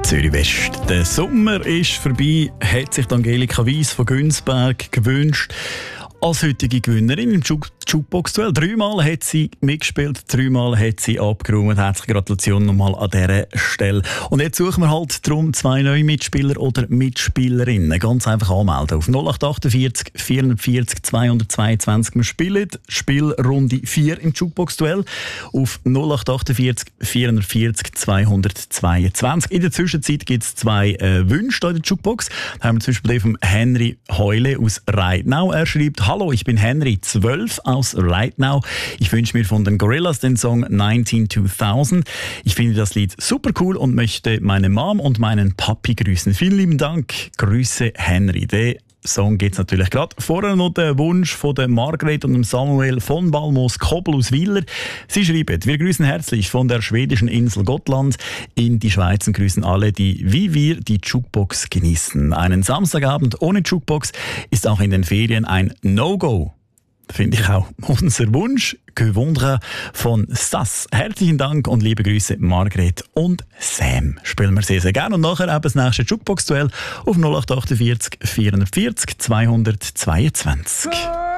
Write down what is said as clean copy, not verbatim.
Zürich West. Der Sommer ist vorbei, hat sich Angelika Weiss von Günsberg gewünscht. Als heutige Gewinnerin im Jukebox-Duell. 3-mal hat sie mitgespielt, 3-mal hat sie abgeräumt. Herzliche Gratulation nochmal an dieser Stelle. Und jetzt suchen wir halt darum 2 neue Mitspieler oder Mitspielerinnen. Ganz einfach anmelden auf 0848 440 222. Wir spielen Spielrunde 4 im Jukebox-Duell auf 0848 440 222. In der Zwischenzeit gibt es 2 Wünsche in der Jukebox. Da haben wir zum Beispiel den von Henry Heule aus Reitnau. Er schreibt: Hallo, ich bin Henry, 12 aus Reitnau. Ich wünsche mir von den Gorillas den Song 192000. Ich finde das Lied super cool und möchte meine Mom und meinen Papi grüßen. Vielen lieben Dank. Grüße, Henry. Den Song gibt es natürlich gerade. Vorher noch der Wunsch von der Margret und dem Samuel von Balmos-Kobbel aus Wieler. Sie schreiben: Wir grüßen herzlich von der schwedischen Insel Gotland in die Schweiz und grüßen alle, die wie wir die Jukebox genießen. Einen Samstagabend ohne Jukebox ist auch in den Ferien ein No-Go. Finde ich auch unser Wunsch. Gewundere von Sass. Herzlichen Dank und liebe Grüße, Margret und Sam. Spielen wir sehr, sehr gerne. Und nachher eben das nächste Jukebox-Duell auf 0848 440 222.